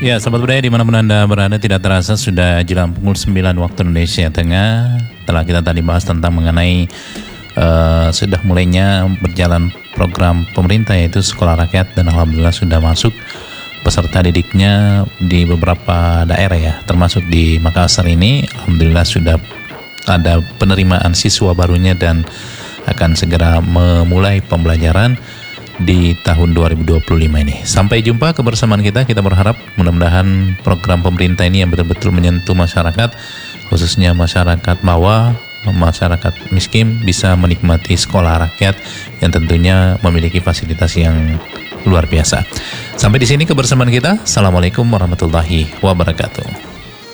Ya, sahabat budaya dimanapun Anda berada, tidak terasa sudah jelang pukul 9 waktu Indonesia Tengah. Telah kita tadi bahas tentang mengenai sudah mulainya berjalan program pemerintah yaitu Sekolah Rakyat, dan alhamdulillah sudah masuk peserta didiknya di beberapa daerah ya, termasuk di Makassar ini. Alhamdulillah sudah ada penerimaan siswa barunya dan akan segera memulai pembelajaran di tahun 2025 ini. Sampai jumpa kebersamaan kita berharap mudah-mudahan program pemerintah ini yang betul-betul menyentuh masyarakat, khususnya masyarakat bawah, masyarakat miskin, bisa menikmati sekolah rakyat yang tentunya memiliki fasilitas yang luar biasa. Sampai di sini kebersamaan kita. Assalamualaikum warahmatullahi wabarakatuh.